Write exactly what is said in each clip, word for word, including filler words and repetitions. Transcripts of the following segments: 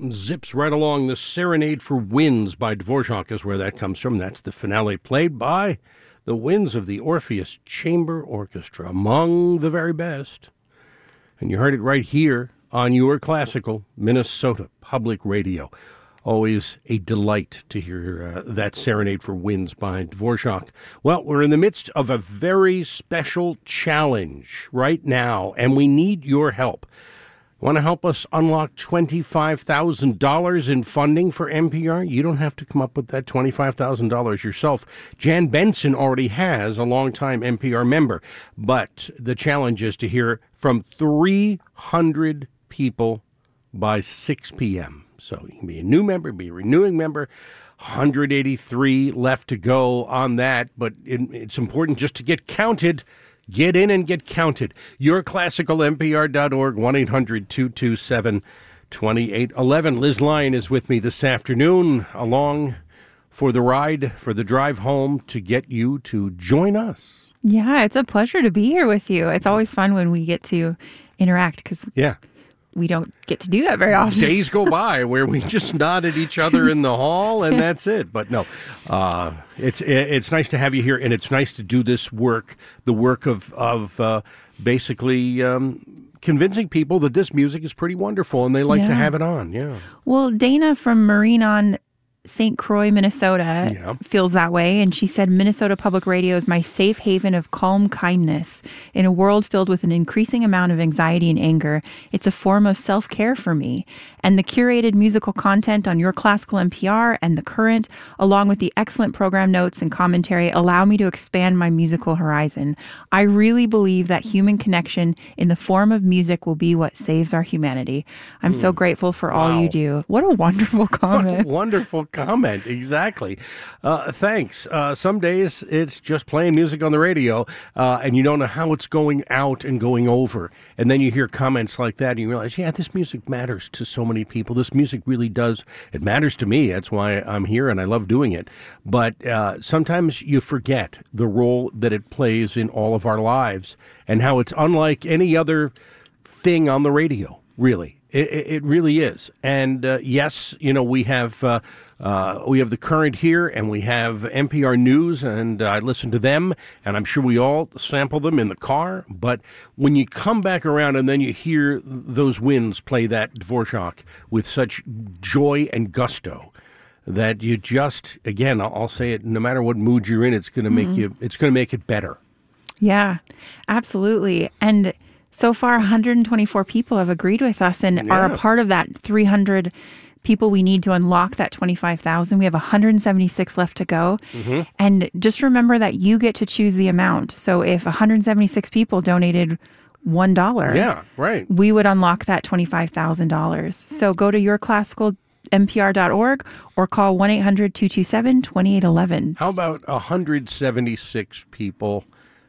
zips right along. The Serenade for Winds by Dvorak is where that comes from. That's the finale, played by the winds of the Orpheus Chamber Orchestra, among the very best. And you heard it right here on your classical Minnesota Public Radio. Always a delight to hear uh, that Serenade for Winds by Dvorak. Well, we're in the midst of a very special challenge right now, and we need your help. Want to help us unlock twenty-five thousand dollars in funding for N P R? You don't have to come up with that twenty-five thousand dollars yourself. Jan Benson already has, a longtime N P R member. But the challenge is to hear from three hundred people by six p.m. So you can be a new member, be a renewing member. one hundred eighty-three left to go on that, but it, it's important just to get counted. Get in and get counted. your classical N P R dot org, one eight hundred two two seven two eight one one. Liz Lyon is with me this afternoon, along for the ride, for the drive home, to get you to join us. Yeah, it's a pleasure to be here with you. It's always fun when we get to interact because yeah. we don't get to do that very often. Days go by where we just nod at each other in the hall, and that's it. But no, uh, it's it's nice to have you here, and it's nice to do this work, the work of, of uh, basically um, convincing people that this music is pretty wonderful, and they like yeah. to have it on. Yeah. Well, Dana from Marine on Saint Croix, Minnesota, yeah. feels that way. And she said, Minnesota Public Radio is my safe haven of calm kindness. In a world filled with an increasing amount of anxiety and anger, it's a form of self-care for me. And the curated musical content on Your Classical N P R and The Current, along with the excellent program notes and commentary, allow me to expand my musical horizon. I really believe that human connection in the form of music will be what saves our humanity. I'm mm. so grateful for all wow. you do. What a wonderful comment. What a wonderful comment. Exactly. Uh, thanks. Uh, some days it's just playing music on the radio, uh, and you don't know how it's going out and going over. And then you hear comments like that, and you realize, yeah, this music matters to so many people. This music really does. It matters to me. That's why I'm here, and I love doing it. But uh, sometimes you forget the role that it plays in all of our lives and how it's unlike any other thing on the radio, really. It, it really is. And uh, yes, you know, we have uh, uh, we have The Current here, and we have N P R News, and uh, I listen to them, and I'm sure we all sample them in the car. But when you come back around and then you hear those winds play that Dvorak with such joy and gusto, that you just, again, I'll, I'll say it, no matter what mood you're in, it's going to make mm-hmm. you, it's going to make it better. Yeah, absolutely. And so far, one hundred twenty-four people have agreed with us and yeah. are a part of that three hundred people we need to unlock that twenty-five thousand. We have one hundred seventy-six left to go. Mm-hmm. And just remember that you get to choose the amount. So if one hundred seventy-six people donated one dollar, yeah, right, we would unlock that twenty-five thousand dollars. So go to your classical N P R dot org or call one eight hundred two two seven two eight one one. How about one hundred seventy-six people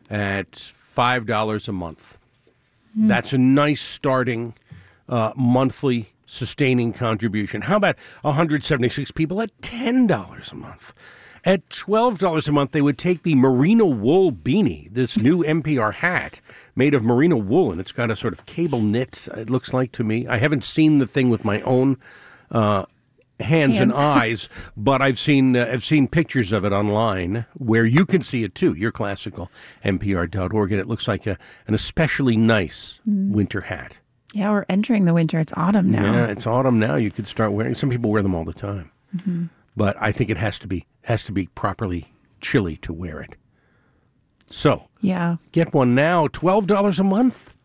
at five dollars a month? That's a nice starting uh, monthly sustaining contribution. How about one hundred seventy-six people at ten dollars a month? At twelve dollars a month, they would take the merino wool beanie, this new N P R hat made of merino wool, and it's got a sort of cable knit, it looks like to me. I haven't seen the thing with my own uh Hands, hands and eyes, but I've seen uh, I've seen pictures of it online where you can see it too. Your classical N P R dot org, and it looks like a, an especially nice mm. winter hat. Yeah, we're entering the winter. It's autumn now. Yeah, it's autumn now. You could start wearing. Some people wear them all the time, mm-hmm. but I think it has to be has to be properly chilly to wear it. So yeah, get one now. Twelve dollars a month.